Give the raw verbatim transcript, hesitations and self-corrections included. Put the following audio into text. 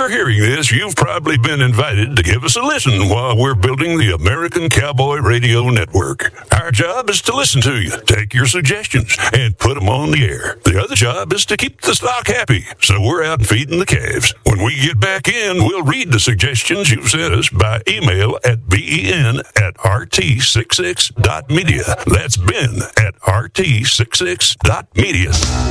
you're hearing this, you've probably been invited to give us a listen while we're building the American Cowboy Radio Network. Our job is to listen to you, take your suggestions, and put them on the air. The other job is to keep the stock happy, so we're out feeding the calves. When we get back in, we'll read the suggestions you've sent us by email at ben at r t sixty-six dot media. That's Ben at r t sixty-six dot media.